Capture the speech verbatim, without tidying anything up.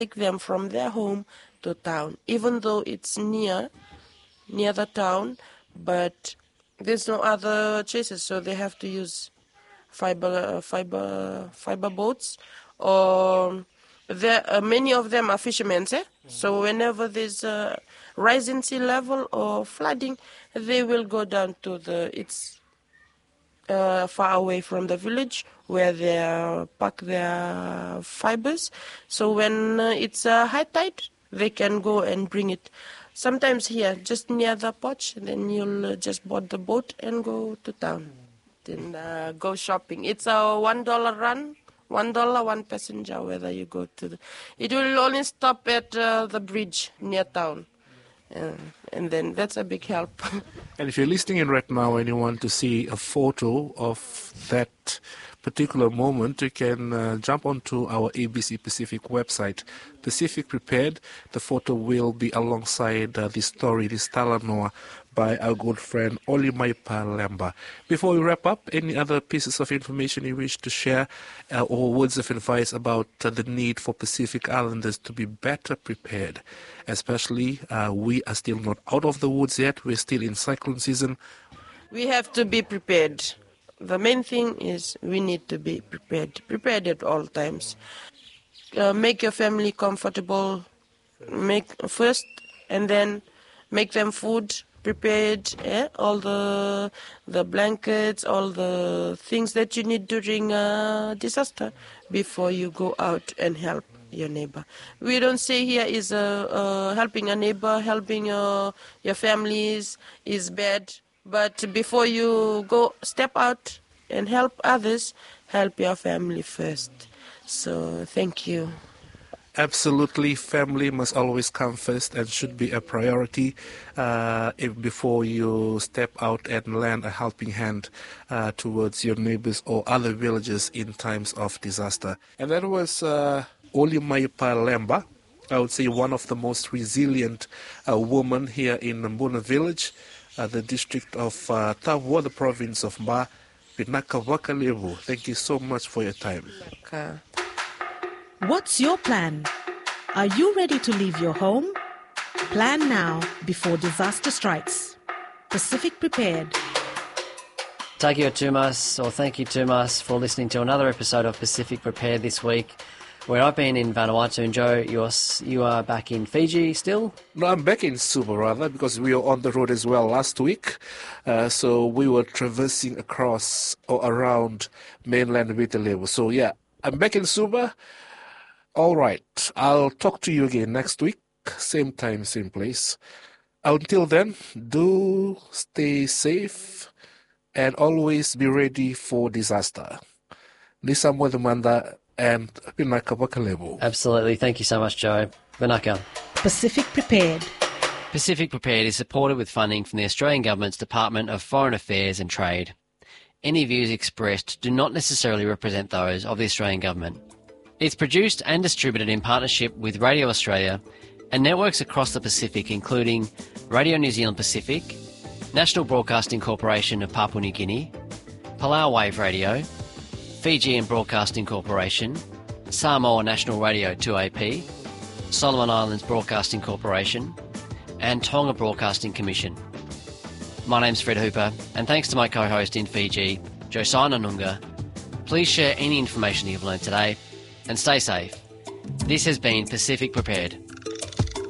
take them from their home to town, even though it's near, near the town, but there's no other choices, so they have to use fiber, fiber, fiber boats, or there, uh, many of them are fishermen, eh? So whenever there's a rise in sea level or flooding, they will go down to the, it's uh, far away from the village where they uh, pack their fibers. So when uh, it's uh, high tide, they can go and bring it. Sometimes here, just near the porch, then you'll uh, just board the boat and go to town. Then uh, go shopping. It's a one dollar run, one dollar one passenger. Whether you go to the, it will only stop at uh, the bridge near town, uh, and then that's a big help. And if you're listening in right now and you want to see a photo of that particular moment, you can uh, jump onto our A B C Pacific website, Pacific Prepared. The photo will be alongside uh, the story, this talanoa, by our good friend Oli Maipa Lemba. Before we wrap up, any other pieces of information you wish to share uh, or words of advice about uh, the need for Pacific Islanders to be better prepared? Especially, uh, we are still not out of the woods yet. We're still in cyclone season. We have to be prepared. The main thing is we need to be prepared, prepared at all times. Uh, make your family comfortable, make first, and then make them food prepared, eh? all the the blankets, all the things that you need during a disaster before you go out and help your neighbor. We don't say here is uh, uh, helping a neighbor, helping your, your families is bad, but before you go step out and help others, help your family first. So thank you. Absolutely, family must always come first and should be a priority uh, if before you step out and lend a helping hand uh, towards your neighbors or other villagers in times of disaster. And that was uh, Oli Maipa Lemba, I would say one of the most resilient uh, women here in Mbuna village, uh, the district of uh, Tavua, the province of Ba, Pinaka Wakalevu. Thank you so much for your time. Okay. What's your plan? Are you ready to leave your home? Plan now before disaster strikes. Pacific Prepared. Thank you, Tumas, or thank you, Tumas, for listening to another episode of Pacific Prepared this week, where I've been in Vanuatu. And Joe, you're, you are back in Fiji still? No, I'm back in Suva, rather, because we were on the road as well last week. Uh, so we were traversing across or around mainland Vitilevu. So, yeah, I'm back in Suva. All right, I'll talk to you again next week, same time, same place. Until then, do stay safe and always be ready for disaster. Nisa Mwadamanda and Pinaka Wakalevu. Absolutely. Thank you so much, Joe. Vinaka. Pacific Prepared. Pacific Prepared is supported with funding from the Australian Government's Department of Foreign Affairs and Trade. Any views expressed do not necessarily represent those of the Australian Government. It's produced and distributed in partnership with Radio Australia and networks across the Pacific, including Radio New Zealand Pacific, National Broadcasting Corporation of Papua New Guinea, Palau Wave Radio, Fijian Broadcasting Corporation, Samoa National Radio two A P, Solomon Islands Broadcasting Corporation, and Tonga Broadcasting Commission. My name's Fred Hooper, and thanks to my co-host in Fiji, Josiah Nunga. Please share any information you've learned today, and stay safe. This has been Pacific Prepared.